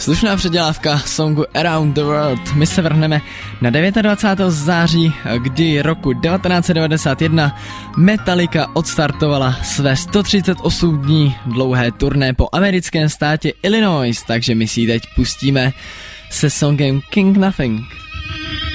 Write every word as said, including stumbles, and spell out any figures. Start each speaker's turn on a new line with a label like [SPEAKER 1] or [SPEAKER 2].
[SPEAKER 1] Slušná předělávka songu Around the World. My se vrhneme na dvacátého devátého září, kdy roku devatenáct set devadesát jedna Metallica odstartovala své sto třicet osm dní dlouhé turné po americkém státě Illinois, takže my si ji teď pustíme se songem King Nothing.